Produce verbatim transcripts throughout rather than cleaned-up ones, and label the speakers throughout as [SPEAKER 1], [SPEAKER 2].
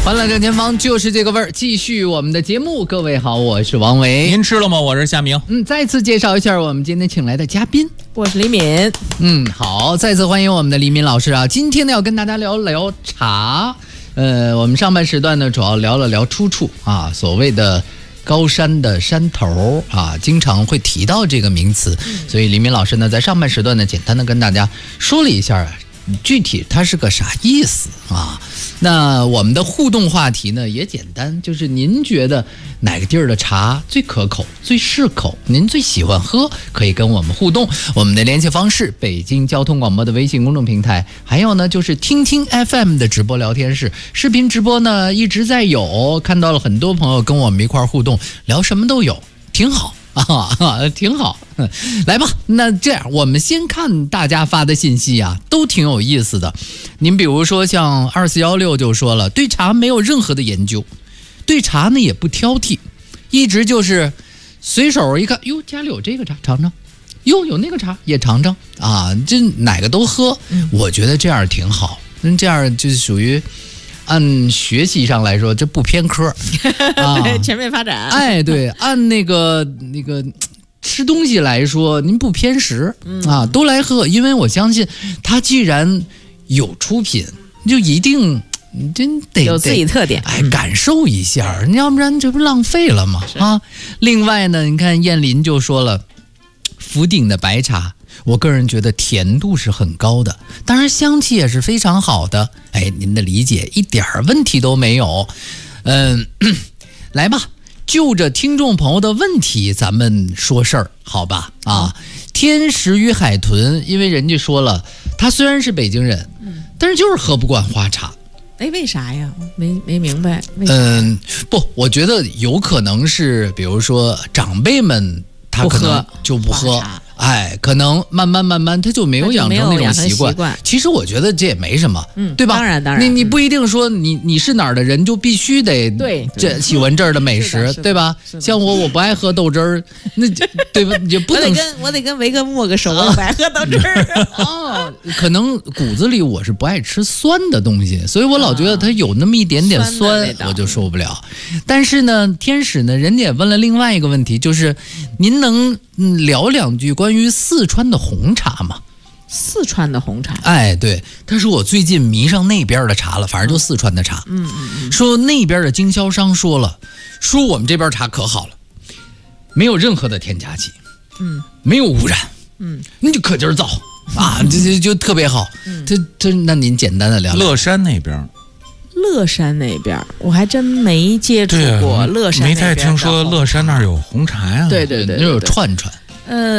[SPEAKER 1] 欢乐正前方就是这个味儿，继续我们的节目。各位好，我是王维。
[SPEAKER 2] 您吃了吗？我是夏明。
[SPEAKER 1] 嗯，再次介绍一下我们今天请来的嘉宾，
[SPEAKER 3] 我是李敏。
[SPEAKER 1] 嗯，好，再次欢迎我们的李敏老师啊。今天呢要跟大家聊聊茶。呃，我们上半时段呢主要聊了聊出处啊，所谓的高山的山头啊，经常会提到这个名词，所以李敏老师呢在上半时段呢简单的跟大家说了一下具体它是个啥意思啊？那我们的互动话题呢也简单，就是您觉得哪个地儿的茶最可口、最适口，您最喜欢喝，可以跟我们互动。我们的联系方式：北京交通广播的微信公众平台，还有呢就是听听 F M 的直播聊天室。视频直播呢一直在有，看到了很多朋友跟我们一块儿互动，聊什么都有，挺好。啊，挺好，来吧。那这样，我们先看大家发的信息啊，都挺有意思的。您比如说像二四幺六就说了，对茶没有任何的研究，对茶呢也不挑剔，一直就是随手一看，哟，家里有这个茶，尝尝；哟，有那个茶也尝尝啊，这哪个都喝。我觉得这样挺好，那这样就是属于。按学习上来说，这不偏科啊，
[SPEAKER 3] 对，全面发展。
[SPEAKER 1] 哎，对，按那个那个吃东西来说，您不偏食、嗯、啊，都来喝，因为我相信他既然有出品，就一定真得
[SPEAKER 3] 有自己特点，
[SPEAKER 1] 哎，感受一下，嗯、要不然这不浪费了吗？啊，另外呢，你看燕林就说了，福鼎的白茶。我个人觉得甜度是很高的，当然香气也是非常好的。哎，您的理解一点问题都没有。嗯，来吧，就着听众朋友的问题，咱们说事儿，好吧？啊，天石与海豚，因为人家说了，他虽然是北京人，嗯、但是就是喝不惯花茶。
[SPEAKER 3] 哎，为啥呀？没没明白。
[SPEAKER 1] 嗯，不，我觉得有可能是，比如说长辈们他可能就不喝。哎，可能慢慢慢慢他就没有养成那种习惯。其实我觉得这也没什么，嗯，对吧？
[SPEAKER 3] 当然当然，
[SPEAKER 1] 你你不一定说你你是哪儿的人就必须得
[SPEAKER 3] 对
[SPEAKER 1] 这喜欢这儿的美食，对吧？像我我不爱喝豆汁儿，那对吧？也不能
[SPEAKER 3] 我得跟我得跟维哥握个手，我不爱喝豆汁儿
[SPEAKER 1] 啊。可能骨子里我是不爱吃酸的东西，所以我老觉得它有那么一点点酸，酸我就受不了。但是呢，天使呢，人家也问了另外一个问题，就是您能聊两句关。关于四川的红茶嘛，
[SPEAKER 3] 四川的红茶，
[SPEAKER 1] 哎，对，他说我最近迷上那边的茶了，反正就四川的茶，嗯嗯嗯，说那边的经销商说了，说我们这边茶可好了，没有任何的添加剂，嗯，没有污染，嗯，你就可劲儿造啊，这这就特别好，嗯，这这那您简单的聊聊
[SPEAKER 2] 乐山那边。
[SPEAKER 3] 乐山那边我还真没接触过，啊、乐山那边
[SPEAKER 2] 没太听说乐山那儿有红茶呀、啊，
[SPEAKER 3] 对对 对, 对, 对，
[SPEAKER 1] 那有串串。
[SPEAKER 3] 呃，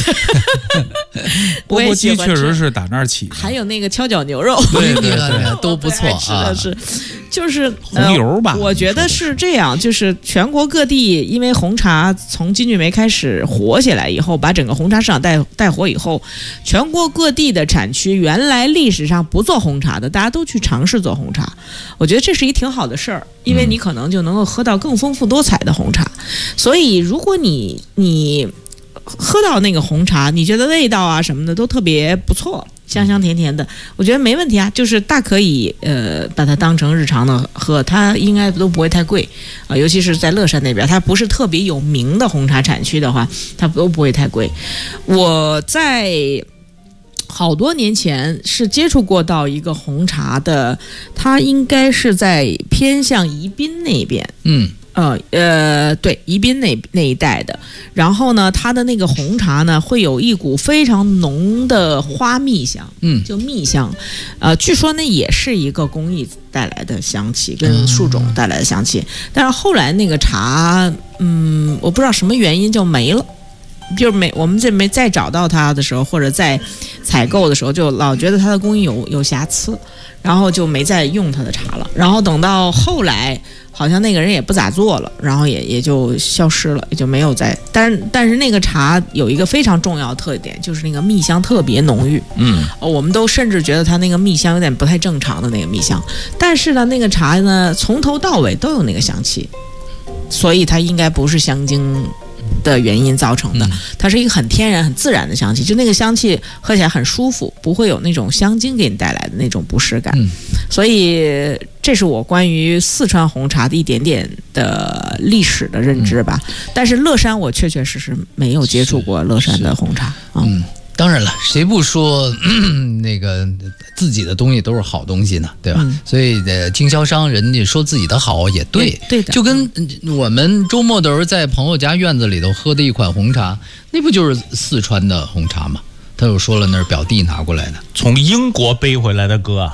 [SPEAKER 2] 钵钵鸡确实是打那儿起，
[SPEAKER 3] 还有那个跷脚牛肉，
[SPEAKER 1] 对对对，都不错啊。
[SPEAKER 3] 是，就是
[SPEAKER 2] 红油吧、
[SPEAKER 3] 呃。我觉得是这样，就是全国各地，因为红茶从金骏眉开始火起来以后，把整个红茶市场带带火以后，全国各地的产区原来历史上不做红茶的，大家都去尝试做红茶。我觉得这是一挺好的事儿，因为你可能就能够喝到更丰富多彩的红茶。所以，如果你你。喝到那个红茶，你觉得味道啊什么的都特别不错，香香甜甜的，我觉得没问题啊，就是大可以呃把它当成日常的喝，它应该都不会太贵啊、呃，尤其是在乐山那边，它不是特别有名的红茶产区的话，它都不会太贵。我在好多年前是接触过到一个红茶的，它应该是在偏向宜宾那边，嗯。呃呃，对，宜宾那那一带的，然后呢，它的那个红茶呢，会有一股非常浓的花蜜香，嗯，就蜜香，呃，据说那也是一个工艺带来的香气，跟树种带来的香气，嗯、但是后来那个茶，嗯，我不知道什么原因就没了。就是没我们这没再找到它的时候，或者在采购的时候，就老觉得它的工艺有有瑕疵，然后就没再用它的茶了。然后等到后来，好像那个人也不咋做了，然后也也就消失了，也就没有再。但是但是那个茶有一个非常重要的特点，就是那个蜜香特别浓郁。嗯，我们都甚至觉得它那个蜜香有点不太正常的那个蜜香，但是呢，那个茶呢从头到尾都有那个香气，所以它应该不是香精的原因造成的，它是一个很天然很自然的香气，就那个香气喝起来很舒服，不会有那种香精给你带来的那种不适感。嗯、所以这是我关于四川红茶的一点点的历史的认知吧。嗯、但是乐山我确确实实没有接触过乐山的红茶。
[SPEAKER 1] 嗯，嗯当然了，谁不说那个自己的东西都是好东西呢？对吧？嗯、所以呃，经销商人家说自己的好也对，
[SPEAKER 3] 对, 对的。
[SPEAKER 1] 就跟我们周末的时候在朋友家院子里头喝的一款红茶，那不就是四川的红茶吗？他又说了，那是表弟拿过来的，
[SPEAKER 2] 从英国背回来的哥。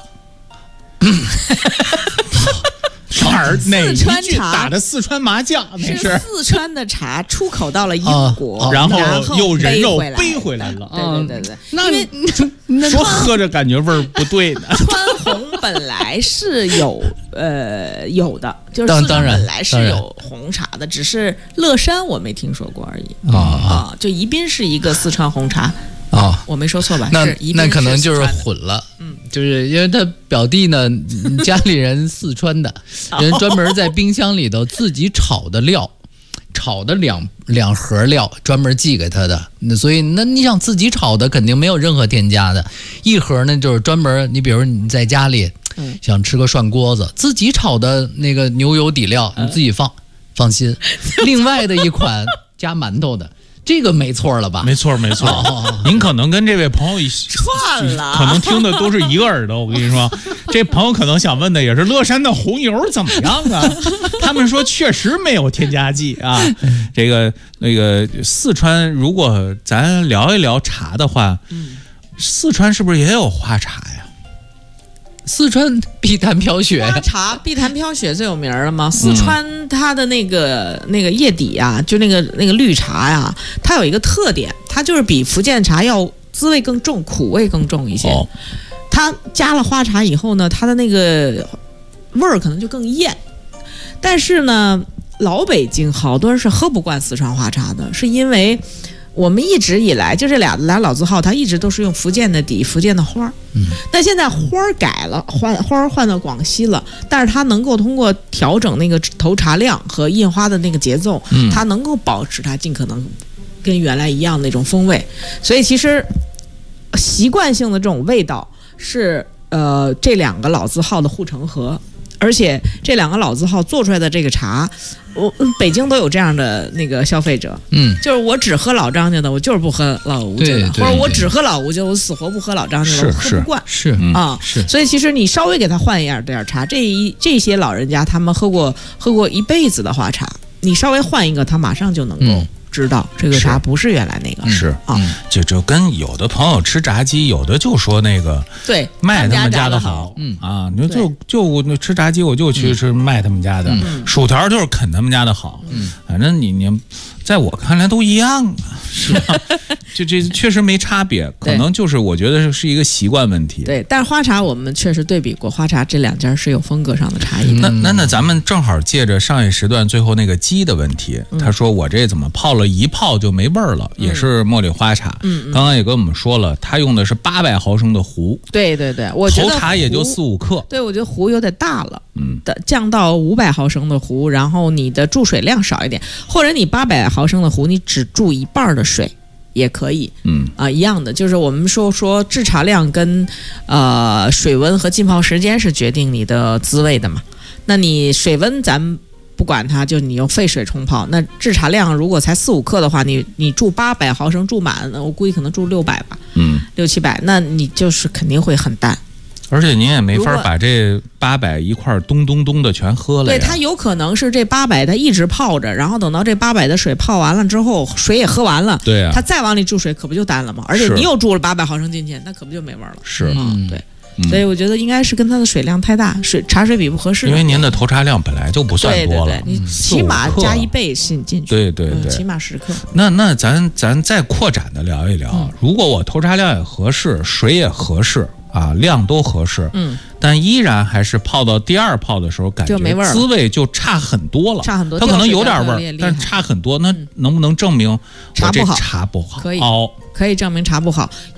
[SPEAKER 2] 哪儿哪一句打的四川麻将？那是
[SPEAKER 3] 四川的茶出口到了英国，
[SPEAKER 2] 啊、然后又人肉
[SPEAKER 3] 背
[SPEAKER 2] 背回来了。
[SPEAKER 3] 对对对对，
[SPEAKER 1] 那
[SPEAKER 3] 因为
[SPEAKER 2] 说喝着感觉味儿不对呢。
[SPEAKER 3] 川红本来是有呃有的，就是四川本来是有红茶的，只是乐山我没听说过而已。
[SPEAKER 1] 啊
[SPEAKER 3] 啊，就宜宾是一个四川红茶。
[SPEAKER 1] 啊、哦，
[SPEAKER 3] 我没说错吧？
[SPEAKER 1] 那
[SPEAKER 3] 是
[SPEAKER 1] 那可能就是混了，嗯，就是因为他表弟呢，家里人四川的，人专门在冰箱里头自己炒的料，炒的两两盒料，专门寄给他的。那所以那你想自己炒的，肯定没有任何添加的。一盒呢就是专门，你比如你在家里想吃个涮锅子，自己炒的那个牛油底料，你自己放，放心。另外的一款加馒头的。这个没错了吧？
[SPEAKER 2] 没错，没错。哦、您可能跟这位朋友一
[SPEAKER 3] 串了，
[SPEAKER 2] 可能听的都是一个耳朵。我跟你说，这朋友可能想问的也是乐山的红油怎么样啊？他们说确实没有添加剂啊。这个那个四川，如果咱聊一聊茶的话，嗯、四川是不是也有花茶呀？
[SPEAKER 1] 四川碧潭飘雪，
[SPEAKER 3] 花茶碧潭飘雪最有名了吗？四川它的那个、嗯、那个叶底啊，就那个那个绿茶呀、啊，它有一个特点，它就是比福建茶要滋味更重，苦味更重一些。哦、它加了花茶以后呢，它的那个味儿可能就更艳。但是呢，老北京好多人是喝不惯四川花茶的，是因为我们一直以来就这俩俩老字号，它一直都是用福建的底、福建的花儿。嗯，但现在花儿改了，换花儿换到广西了，但是它能够通过调整那个投茶量和印花的那个节奏，嗯，它能够保持它尽可能跟原来一样那种风味。所以其实习惯性的这种味道是呃这两个老字号的护城河。而且这两个老字号做出来的这个茶，我北京都有这样的那个消费者，嗯，就是我只喝老张家的，我就是不喝老吴家的，或者我只喝老吴家，我死活不喝老张家的，我喝不惯，
[SPEAKER 1] 是
[SPEAKER 3] 啊，
[SPEAKER 1] 是。
[SPEAKER 3] 所以其实你稍微给他换一样点茶，这一这些老人家他们喝过喝过一辈子的花茶，你稍微换一个，他马上就能够。嗯知道这个茶不是原来那个
[SPEAKER 2] 是啊，就就跟有的朋友吃炸鸡，有的就说那个
[SPEAKER 3] 对
[SPEAKER 2] 卖他们家的好，嗯啊，你就就我吃炸鸡我就去吃卖他们家的，薯条就是啃他们家的好，嗯，反正你你在我看来都一样啊，是吧？就这确实没差别，可能就是我觉得是一个习惯问题。
[SPEAKER 3] 对，但是花茶我们确实对比过，花茶这两家是有风格上的差异的。
[SPEAKER 2] 那那那咱们正好借着上一时段最后那个鸡的问题，嗯、他说我这怎么泡了一泡就没味儿了，嗯、也是茉莉花茶。嗯，刚刚也跟我们说了，他用的是八百毫升的壶。
[SPEAKER 3] 对对对，我觉得
[SPEAKER 2] 投茶也就四五克。
[SPEAKER 3] 对，我觉得壶有点大了。嗯，的降到五百毫升的壶，然后你的注水量少一点，或者你八百毫升的壶，你只注一半的水。也可以，嗯啊、呃，一样的，就是我们说说制茶量跟呃水温和浸泡时间是决定你的滋味的嘛。那你水温咱不管它，就你用沸水冲泡。那制茶量如果才四五克的话，你你注八百毫升注满，我估计可能注六百吧，嗯，六七百，那你就是肯定会很淡。
[SPEAKER 2] 而且您也没法把这八百一块咚咚咚的全喝了呀。
[SPEAKER 3] 对，它有可能是这八百它一直泡着，然后等到这八百的水泡完了之后，水也喝完了，
[SPEAKER 2] 对啊，
[SPEAKER 3] 它再往里注水可不就淡了吗？而且你又注了八百毫升进去，那可不就没味了？
[SPEAKER 2] 是，
[SPEAKER 3] 嗯，对。嗯、所以我觉得应该是跟它的水量太大，水茶水比不合适。
[SPEAKER 2] 因为您的投茶量本来就不算多了，
[SPEAKER 3] 对对对，你起码加一倍进进去，
[SPEAKER 2] 对对对，
[SPEAKER 3] 嗯、起码十克。
[SPEAKER 2] 那那咱咱再扩展的聊一聊，嗯、如果我投茶量也合适，水也合适。啊，量都合适，嗯，但依然还是泡到第二泡的时候，感觉滋味就差很多了，
[SPEAKER 3] 差很多。
[SPEAKER 2] 它可能有点味儿，但是差很多。那能不能证明我这茶不好？
[SPEAKER 3] 可以，可以证明茶不好。